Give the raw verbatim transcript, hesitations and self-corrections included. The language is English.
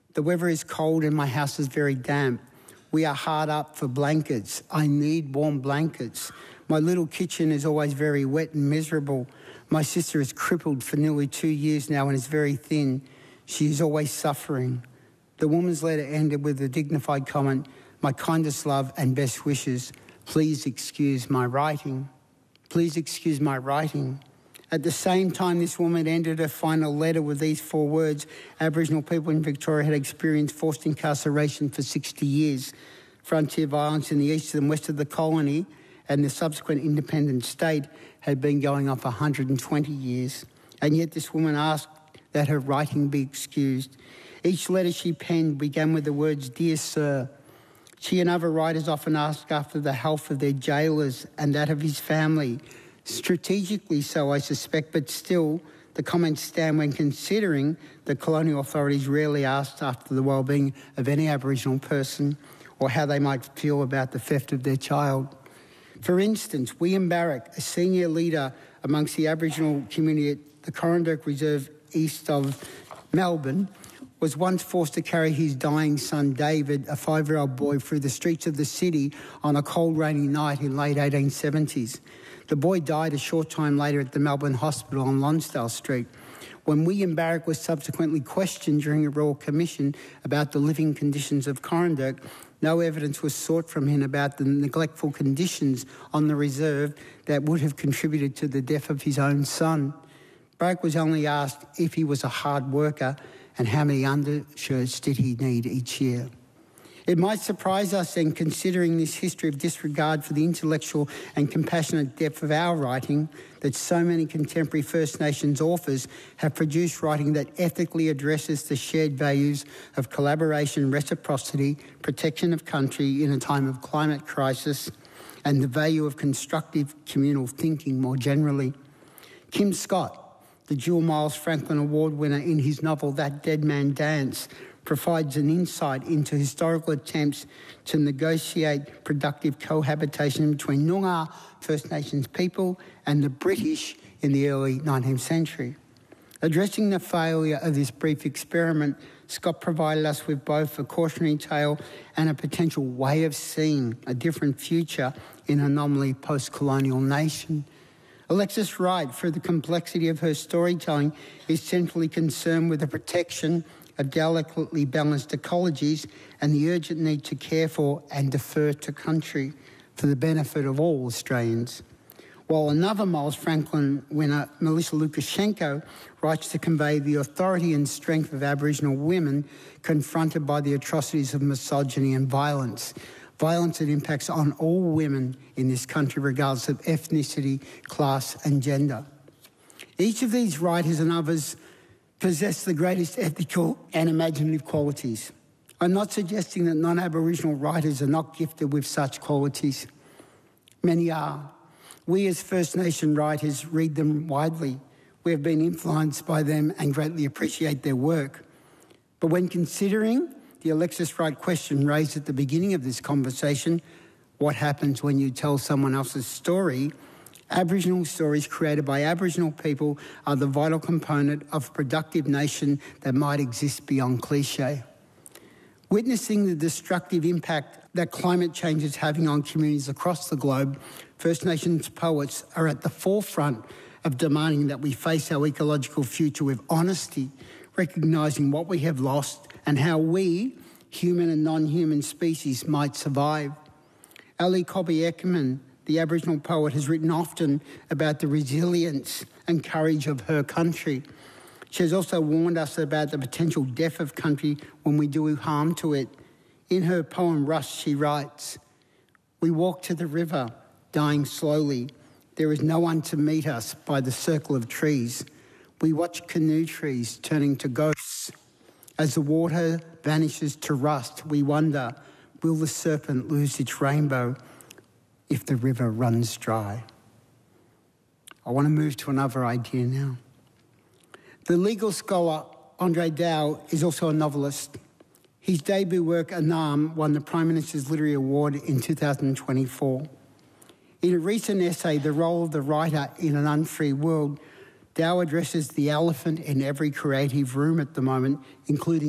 The weather is cold and my house is very damp. We are hard up for blankets. I need warm blankets. My little kitchen is always very wet and miserable. My sister is crippled for nearly two years now and is very thin. She is always suffering. The woman's letter ended with a dignified comment, "My kindest love and best wishes. Please excuse my writing. Please excuse my writing." At the same time, this woman ended her final letter with these four words: Aboriginal people in Victoria had experienced forced incarceration for sixty years. Frontier violence in the east and west of the colony and the subsequent independent state had been going on for one hundred twenty years. And yet this woman asked that her writing be excused. Each letter she penned began with the words, "Dear Sir." She and other writers often ask after the health of their jailers and that of his family. Strategically so, I suspect, but still, the comments stand when considering the colonial authorities rarely asked after the well-being of any Aboriginal person or how they might feel about the theft of their child. For instance, William Barrick, a senior leader amongst the Aboriginal community at the Coranderrk Reserve east of Melbourne, was once forced to carry his dying son David, a five-year-old boy, through the streets of the city on a cold, rainy night in late eighteen seventies. The boy died a short time later at the Melbourne Hospital on Lonsdale Street. When William Barrick was subsequently questioned during a Royal Commission about the living conditions of Coranderrk, no evidence was sought from him about the neglectful conditions on the reserve that would have contributed to the death of his own son. Barrick was only asked if he was a hard worker and how many undershirts did he need each year. It might surprise us then, considering this history of disregard for the intellectual and compassionate depth of our writing, that so many contemporary First Nations authors have produced writing that ethically addresses the shared values of collaboration, reciprocity, protection of country in a time of climate crisis, and the value of constructive communal thinking more generally. Kim Scott, the dual Miles Franklin Award winner in his novel That Dead Man Dance, provides an insight into historical attempts to negotiate productive cohabitation between Noongar First Nations people and the British in the early nineteenth century. Addressing the failure of this brief experiment, Scott provided us with both a cautionary tale and a potential way of seeing a different future in a nominally post-colonial nation. Alexis Wright, through the complexity of her storytelling, is centrally concerned with the protection of delicately balanced ecologies and the urgent need to care for and defer to country for the benefit of all Australians. While another Miles Franklin winner, Melissa Lukashenko, writes to convey the authority and strength of Aboriginal women confronted by the atrocities of misogyny and violence. Violence that impacts on all women in this country regardless of ethnicity, class and gender. Each of these writers and others possess the greatest ethical and imaginative qualities. I'm not suggesting that non-Aboriginal writers are not gifted with such qualities. Many are. We as First Nation writers read them widely. We have been influenced by them and greatly appreciate their work. But when considering the Alexis Wright question raised at the beginning of this conversation, what happens when you tell someone else's story, Aboriginal stories created by Aboriginal people are the vital component of a productive nation that might exist beyond cliche. Witnessing the destructive impact that climate change is having on communities across the globe, First Nations poets are at the forefront of demanding that we face our ecological future with honesty, recognising what we have lost and how we, human and non-human species, might survive. Ali Cobby Eckermann, the Aboriginal poet, has written often about the resilience and courage of her country. She has also warned us about the potential death of country when we do harm to it. In her poem Rust, she writes, "We walk to the river, dying slowly. There is no one to meet us by the circle of trees. We watch canoe trees turning to ghosts. As the water vanishes to rust, we wonder, will the serpent lose its rainbow if the river runs dry?" I want to move to another idea now. The legal scholar Andre Dow is also a novelist. His debut work, Anam, won the Prime Minister's Literary Award in two thousand twenty-four. In a recent essay, The Role of the Writer in an Unfree World, Dow addresses the elephant in every creative room at the moment, including